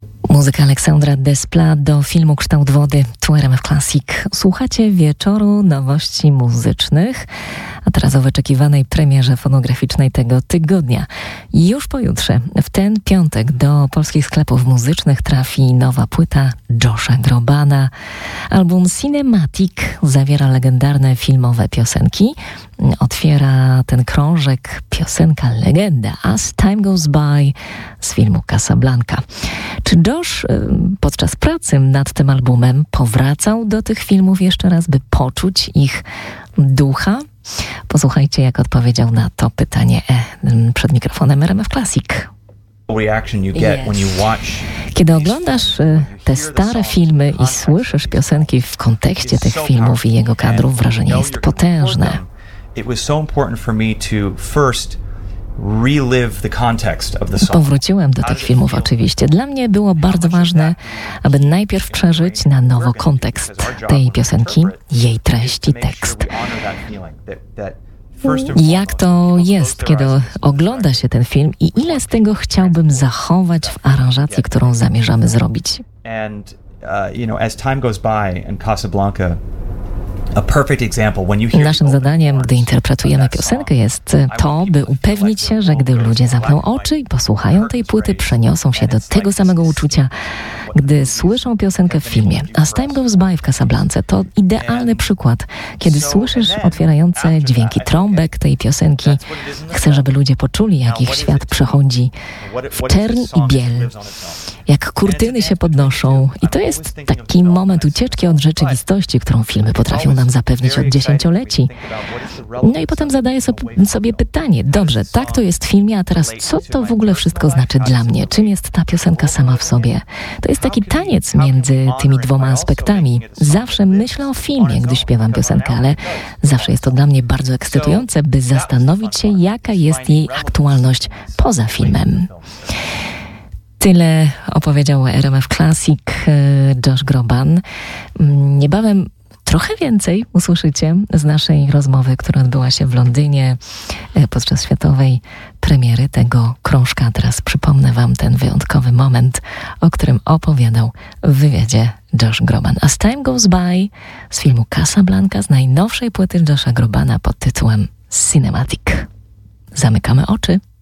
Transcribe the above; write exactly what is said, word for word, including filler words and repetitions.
Muzyka Aleksandra Desplat do filmu Kształt wody, tu R M F Classic. Słuchacie wieczoru nowości muzycznych, a teraz o wyczekiwanej premierze fonograficznej tego tygodnia. Już pojutrze, w ten piątek, do polskich sklepów muzycznych trafi nowa płyta Josha Grobana. Album Cinematic zawiera legendarne filmowe piosenki. Otwiera ten krążek piosenka legenda As Time Goes By z filmu Casablanca. Czy Josh podczas pracy nad tym albumem powracał do tych filmów jeszcze raz, by poczuć ich ducha? Posłuchajcie, jak odpowiedział na to pytanie przed mikrofonem R M F Classic. Kiedy oglądasz te stare filmy i słyszysz piosenki w kontekście tych filmów i jego kadrów, wrażenie jest potężne. Powróciłem do tych filmów oczywiście. Dla mnie było bardzo ważne, aby najpierw przeżyć na nowo kontekst tej piosenki, jej treść i tekst. Jak to jest, kiedy ogląda się ten film i ile z tego chciałbym zachować w aranżacji, którą zamierzamy zrobić. Naszym zadaniem, gdy interpretujemy piosenkę, jest to, by upewnić się, że gdy ludzie zamkną oczy i posłuchają tej płyty, przeniosą się do tego samego uczucia, gdy słyszą piosenkę w filmie. As Time Goes By w Casablance to idealny przykład. Kiedy słyszysz otwierające dźwięki trąbek tej piosenki, chcę, żeby ludzie poczuli, jak ich świat przechodzi w czerń i biel, jak kurtyny się podnoszą. I to jest taki moment ucieczki od rzeczywistości, którą filmy potrafią nam zapewnić od dziesięcioleci. No i potem zadaję sobie pytanie, dobrze, tak to jest w filmie, a teraz co to w ogóle wszystko znaczy dla mnie? Czym jest ta piosenka sama w sobie? To jest taki taniec między tymi dwoma aspektami. Zawsze myślę o filmie, gdy śpiewam piosenkę, ale zawsze jest to dla mnie bardzo ekscytujące, by zastanowić się, jaka jest jej aktualność poza filmem. Tyle opowiedział R M F Classic Josh Groban. Niebawem trochę więcej usłyszycie z naszej rozmowy, która odbyła się w Londynie podczas światowej premiery tego krążka. Teraz przypomnę wam ten wyjątkowy moment, o którym opowiadał w wywiadzie Josh Groban. As Time Goes By z filmu Casablanca, z najnowszej płyty Josha Grobana pod tytułem Cinematic. Zamykamy oczy.